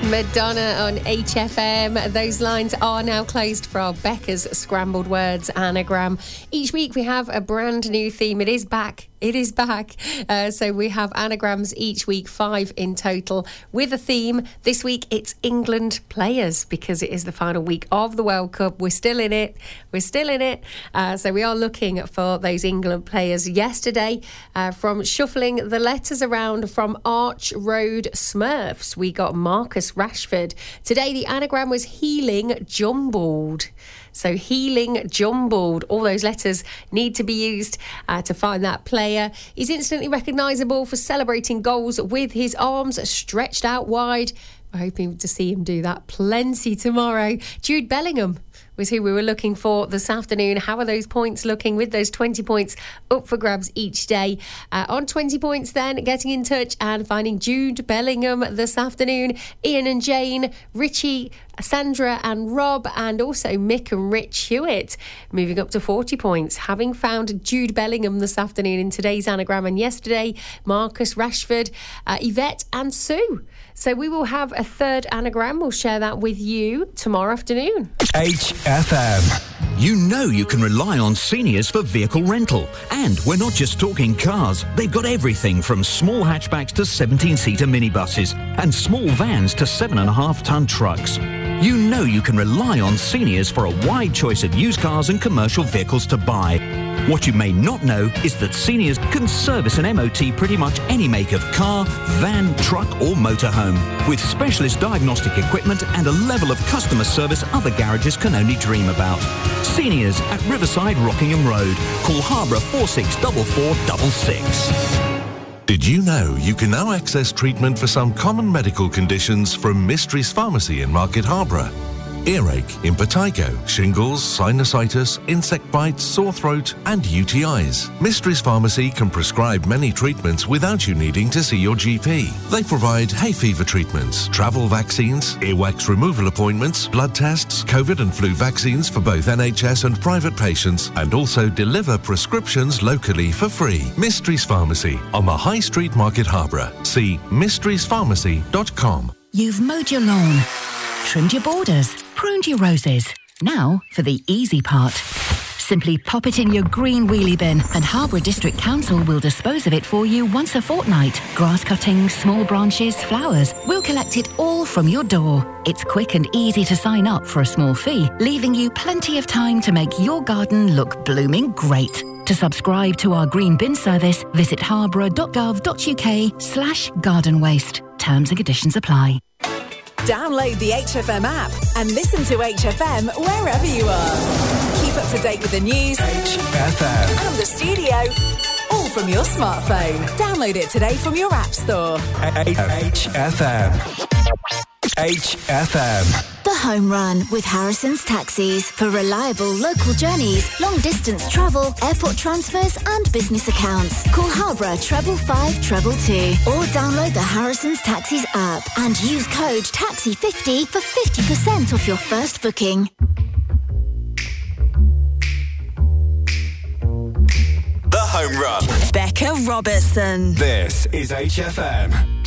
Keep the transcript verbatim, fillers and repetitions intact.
Madonna on H F M. Those lines are now closed for our Becca's Scrambled Words anagram. Each week we have a brand new theme. It is back. It is back. Uh, so we have anagrams each week, five in total, with a theme. This week it's England players because it is the final week of the World Cup. We're still in it. We're still in it. Uh, so we are looking for those England players. Yesterday, uh, from shuffling the letters around from Arch Road Smurfs, we got Marcus Rashford. Today the anagram was healing jumbled. So healing jumbled. All those letters need to be used uh, to find that player. He's instantly recognisable for celebrating goals with his arms stretched out wide. We're hoping to see him do that plenty tomorrow. Jude Bellingham was who we were looking for this afternoon. How are those points looking with those twenty points up for grabs each day? Uh, on twenty points then, getting in touch and finding Jude Bellingham this afternoon. Ian and Jane, Richie, Sandra and Rob, and also Mick and Rich Hewitt. Moving up to forty points, having found Jude Bellingham this afternoon in today's anagram, and yesterday Marcus Rashford, uh, Yvette and Sue. So we will have a third anagram. We'll share that with you tomorrow afternoon. H F M. You know you can rely on Seniors for vehicle rental. And we're not just talking cars. They've got everything from small hatchbacks to seventeen-seater minibuses and small vans to seven and a half ton trucks. You know you can rely on Seniors for a wide choice of used cars and commercial vehicles to buy. What you may not know is that Seniors can service an M O T pretty much any make of car, van, truck or motorhome, with specialist diagnostic equipment and a level of customer service other garages can only dream about. Seniors at Riverside Rockingham Road. Call Harborough four six four four six six. Did you know you can now access treatment for some common medical conditions from Mysteries Pharmacy in Market Harborough? Earache, impetigo, shingles, sinusitis, insect bites, sore throat and U T Is. Mysteries Pharmacy can prescribe many treatments without you needing to see your G P. They provide hay fever treatments, travel vaccines, earwax removal appointments, blood tests, COVID and flu vaccines for both N H S and private patients, and also deliver prescriptions locally for free. Mysteries Pharmacy on the High Street Market Harborough. See mysteries pharmacy dot com. You've mowed your lawn, trimmed your borders, pruned your roses. Now for the easy part. Simply pop it in your green wheelie bin and Harborough District Council will dispose of it for you once a fortnight. Grass cuttings, small branches, flowers. We'll collect it all from your door. It's quick and easy to sign up for a small fee, leaving you plenty of time to make your garden look blooming great. To subscribe to our green bin service, visit harborough.gov.uk slash garden waste. Terms and conditions apply. Download the H F M app and listen to H F M wherever you are. Keep up to date with the news, H F M, and the studio, all from your smartphone. Download it today from your app store. H F M. H F M. The Home Run with Harrison's Taxis for reliable local journeys, long distance travel, airport transfers and business accounts. Call Harborough treble five treble two or download the Harrison's Taxis app and use code taxi fifty for fifty percent off your first booking. The Home Run. Becca Robertson. This is H F M.